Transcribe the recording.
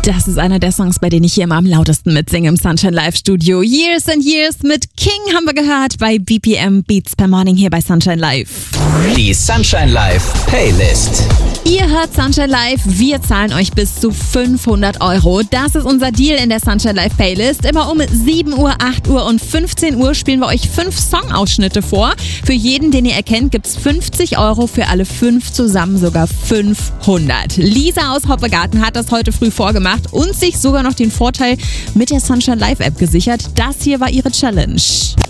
Das ist einer der Songs, bei denen ich hier immer am lautesten mitsinge im Sunshine Live Studio. Years and Years mit King haben wir gehört bei BPM Beats per Morning hier bei Sunshine Live. Die Sunshine Live Playlist. Ihr hört Sunshine Live, wir zahlen euch bis zu 500 €. Das ist unser Deal in der Sunshine Live Playlist. Immer um 7 Uhr, 8 Uhr und 15 Uhr spielen wir euch 5 Songausschnitte vor. Für jeden, den ihr erkennt, gibt's 50 €, für alle 5 zusammen sogar 500. Lisa aus Hoppegarten hat das heute früh vorgemacht und sich sogar noch den Vorteil mit der Sunshine Live App gesichert. Das hier war ihre Challenge.